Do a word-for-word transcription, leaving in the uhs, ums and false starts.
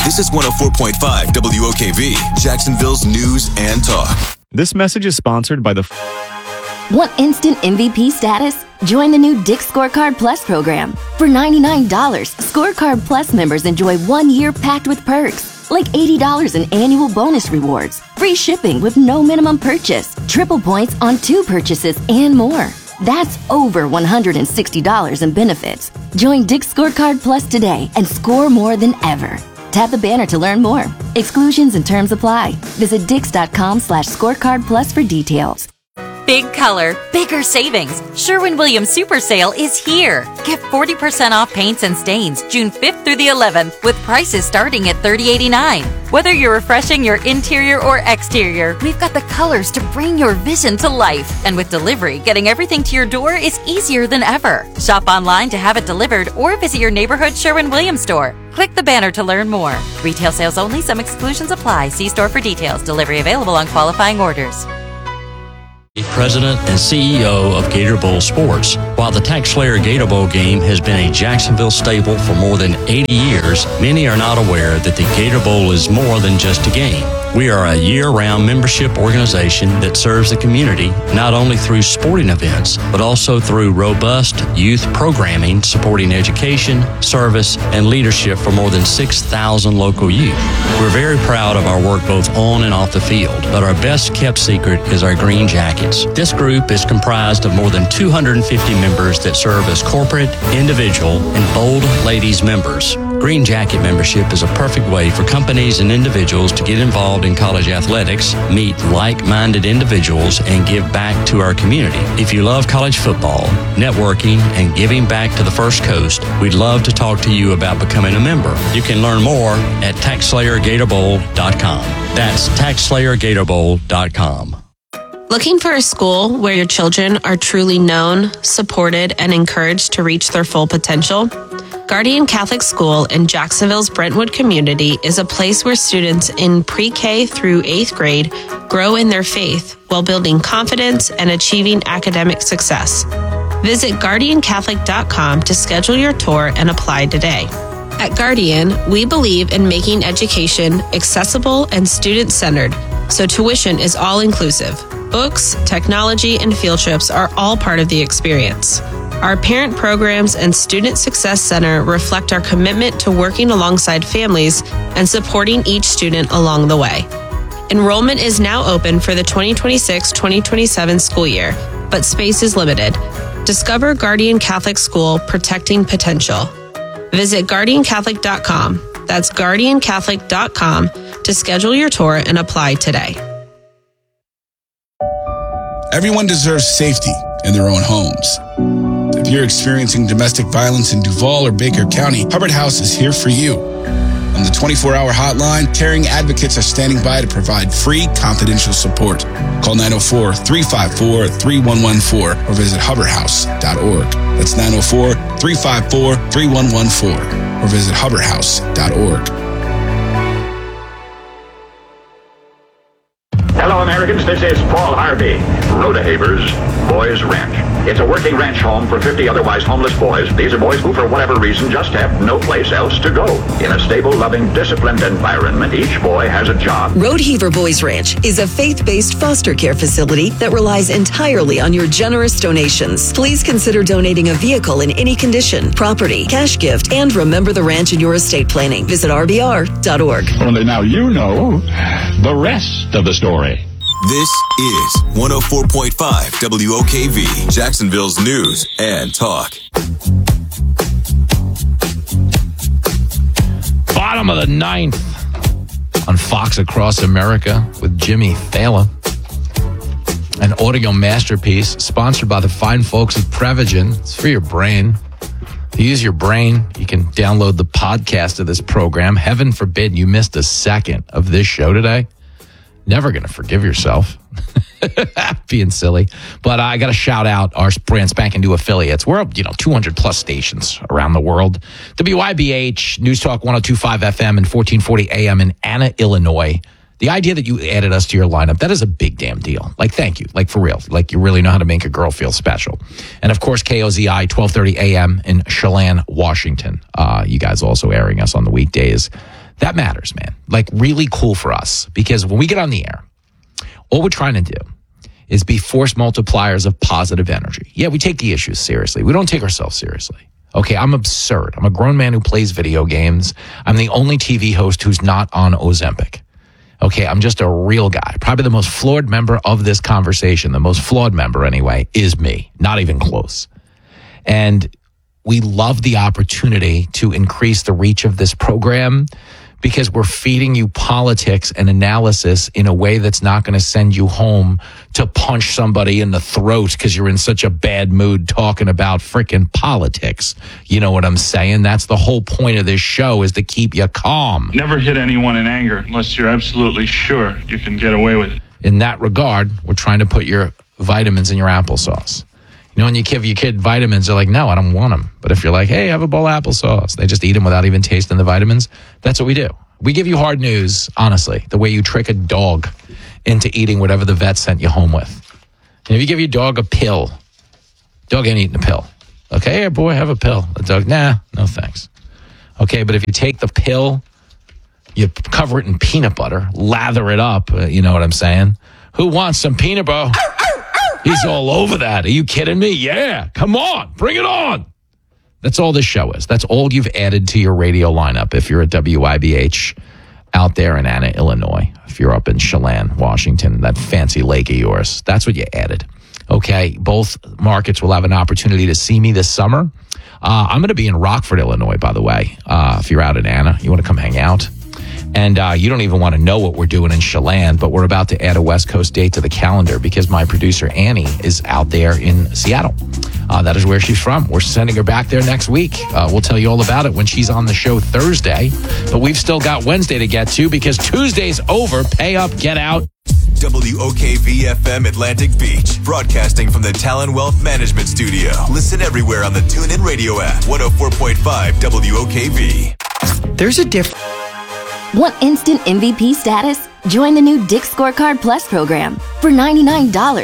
This is one oh four point five W O K V, Jacksonville's news and talk. This message is sponsored by the... Want instant M V P status? Join the new Dick's Scorecard Plus program. For ninety-nine dollars, Scorecard Plus members enjoy one year packed with perks, like eighty dollars in annual bonus rewards, free shipping with no minimum purchase, triple points on two purchases, and more. That's over one hundred sixty dollars in benefits. Join Dick's Scorecard Plus today and score more than ever. Tap the banner to learn more. Exclusions and terms apply. Visit dix.com slash scorecard plus for details. Big color, bigger savings. Sherwin-Williams Super Sale is here. Get forty percent off paints and stains June fifth through the eleventh with prices starting at thirty eighty-nine. Whether you're refreshing your interior or exterior, we've got the colors to bring your vision to life. And with delivery, getting everything to your door is easier than ever. Shop online to have it delivered or visit your neighborhood Sherwin-Williams store. Click the banner to learn more. Retail sales only. Some exclusions apply. See store for details. Delivery available on qualifying orders. President and C E O of Gator Bowl Sports. While the TaxSlayer Gator Bowl game has been a Jacksonville staple for more than eighty years, many are not aware that the Gator Bowl is more than just a game. We are a year-round membership organization that serves the community not only through sporting events, but also through robust youth programming supporting education, service, and leadership for more than six thousand local youth. We're very proud of our work both on and off the field, but our best-kept secret is our Green Jackets. This group is comprised of more than two hundred fifty members that serve as corporate, individual, and Bold Ladies members. Green Jacket membership is a perfect way for companies and individuals to get involved in college athletics, meet like-minded individuals, and give back to our community. If you love college football, networking, and giving back to the First Coast, we'd love to talk to you about becoming a member. You can learn more at tax slayer gator bowl dot com. That's tax slayer gator bowl dot com. Looking for a school where your children are truly known, supported, and encouraged to reach their full potential? Guardian Catholic School in Jacksonville's Brentwood community is a place where students in pre-K through eighth grade grow in their faith while building confidence and achieving academic success. Visit guardian catholic dot com to schedule your tour and apply today. At Guardian, we believe in making education accessible and student-centered, so tuition is all-inclusive. Books, technology, and field trips are all part of the experience. Our parent programs and Student Success Center reflect our commitment to working alongside families and supporting each student along the way. Enrollment is now open for the twenty twenty-six twenty twenty-seven school year, but space is limited. Discover Guardian Catholic School, Protecting Potential. Visit guardian catholic dot com. That's guardian catholic dot com to schedule your tour and apply today. Everyone deserves safety in their own homes. If you're experiencing domestic violence in Duval or Baker County, Hubbard House is here for you. On the twenty-four hour hotline, caring advocates are standing by to provide free, confidential support. Call nine oh four, three five four, three one one four or visit hubbard house dot org. That's nine oh four, three five four, three one one four or visit hubbard house dot org. Hello, Americans. This is Paul Harvey. Rodehaver's Boys Ranch. It's a working ranch home for fifty otherwise homeless boys. These are boys who, for whatever reason, just have no place else to go. In a stable, loving, disciplined environment, each boy has a job. Rodehaver Boys Ranch is a faith-based foster care facility that relies entirely on your generous donations. Please consider donating a vehicle in any condition, property, cash gift, and remember the ranch in your estate planning. Visit r b r dot org. Only now you know the rest of the story. This is one oh four point five W O K V, Jacksonville's news and talk. Bottom of the ninth on Fox Across America with Jimmy Fallon. An audio masterpiece sponsored by the fine folks at Prevagen. It's for your brain. To use your brain, you can download the podcast of this program. Heaven forbid you missed a second of this show today. Never going to forgive yourself. Being silly. But I got to shout out our brand spanking new affiliates. We're up, you know, two hundred plus stations around the world. W I B H, News Talk one oh two point five F M and fourteen forty A M in Anna, Illinois. The idea that you added us to your lineup, that is a big damn deal. Like, thank you. Like, for real. Like, you really know how to make a girl feel special. And, of course, K O Z I, twelve thirty A M in Chelan, Washington. Uh, you guys also airing us on the weekdays. That matters, man. Like, really cool for us, because when we get on the air, all we're trying to do is be force multipliers of positive energy. Yeah, we take the issues seriously. We don't take ourselves seriously. Okay, I'm absurd. I'm a grown man who plays video games. I'm the only T V host who's not on Ozempic. Okay, I'm just a real guy. Probably the most flawed member of this conversation, the most flawed member anyway, is me. Not even close. And we love the opportunity to increase the reach of this program, because we're feeding you politics and analysis in a way that's not going to send you home to punch somebody in the throat because you're in such a bad mood talking about freaking politics. You know what I'm saying? That's the whole point of this show, is to keep you calm. Never hit anyone in anger unless you're absolutely sure you can get away with it. In that regard, we're trying to put your vitamins in your applesauce. You know, when you give your kid vitamins, they're like, no, I don't want them. But if you're like, hey, have a bowl of applesauce, they just eat them without even tasting the vitamins. That's what we do. We give you hard news, honestly, the way you trick a dog into eating whatever the vet sent you home with. And if you give your dog a pill, dog ain't eating a pill. Okay, hey, boy, have a pill. The dog, nah, no thanks. Okay, but if you take the pill, you cover it in peanut butter, lather it up, uh, you know what I'm saying? Who wants some peanut butter? He's all over that. Are you kidding me? Yeah. Come on. Bring it on. That's all this show is. That's all you've added to your radio lineup if you're at W I B H out there in Anna, Illinois. If you're up in Chelan, Washington, that fancy lake of yours. That's what you added. Okay. Both markets will have an opportunity to see me this summer. Uh, I'm going to be in Rockford, Illinois, by the way. Uh, if you're out in Anna, you want to come hang out. And uh, you don't even want to know what we're doing in Chelan, but we're about to add a West Coast date to the calendar because my producer, Annie, is out there in Seattle. Uh, that is where she's from. We're sending her back there next week. Uh, we'll tell you all about it when she's on the show Thursday. But we've still got Wednesday to get to because Tuesday's over. Pay up, get out. W O K V F M Atlantic Beach, broadcasting from the Talon Wealth Management Studio. Listen everywhere on the TuneIn Radio app. one oh four point five W O K V. There's a difference. Want instant M V P status? Join the new Dick's Scorecard Plus program. For ninety-nine dollars,